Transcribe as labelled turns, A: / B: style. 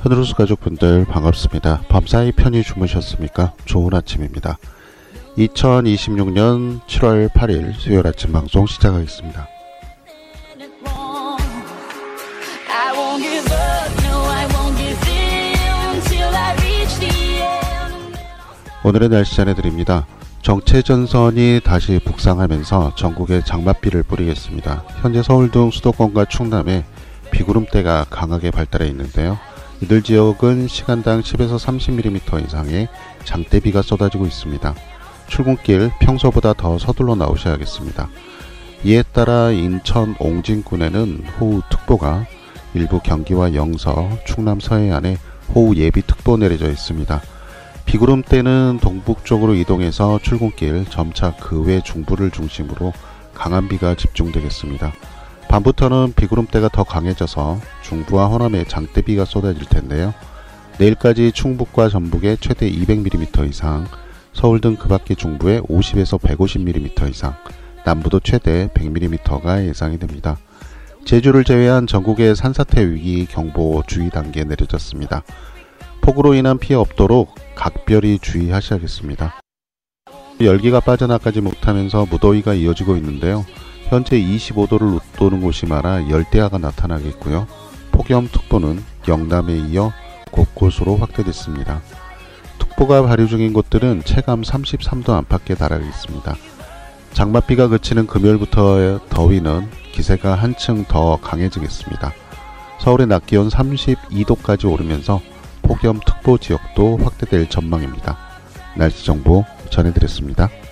A: 하늘호수 가족분들 반갑습니다. 밤사이 편히 주무셨습니까? 좋은 아침입니다. 2026년 7월 8일 수요일 아침 방송 시작하겠습니다. 오늘의 날씨 전해드립니다. 정체전선이 다시 북상하면서 전국에 장맛비를 뿌리겠습니다. 현재 서울 등 수도권과 충남에 비구름대가 강하게 발달해 있는데요. 이들 지역은 시간당 10에서 30mm 이상의 장대비가 쏟아지고 있습니다. 출근길 평소보다 더 서둘러 나오셔야겠습니다. 이에 따라 인천 옹진군에는 호우특보가, 일부 경기와 영서, 충남 서해안에 호우 예비특보 내려져 있습니다. 비구름대는 동북쪽으로 이동해서 출근길 점차 그 외 중부를 중심으로 강한 비가 집중되겠습니다. 밤부터는 비구름대가 더 강해져서 중부와 호남에 장대비가 쏟아질 텐데요. 내일까지 충북과 전북에 최대 200mm 이상, 서울 등 그 밖의 중부에 50에서 150mm 이상, 남부도 최대 100mm가 예상이 됩니다. 제주를 제외한 전국에 산사태 위기 경보 주의 단계에 내려졌습니다. 폭우로 인한 피해 없도록 각별히 주의하셔야겠습니다. 열기가 빠져나가지 못하면서 무더위가 이어지고 있는데요. 현재 25도를 웃도는 곳이 많아 열대야가 나타나겠고요. 폭염특보는 영남에 이어 곳곳으로 확대됐습니다. 특보가 발효 중인 곳들은 체감 33도 안팎에 달하겠습니다. 장맛비가 그치는 금요일부터의 더위는 기세가 한층 더 강해지겠습니다. 서울의 낮 기온 32도까지 오르면서 폭염특보 지역도 확대될 전망입니다. 날씨 정보 전해드렸습니다.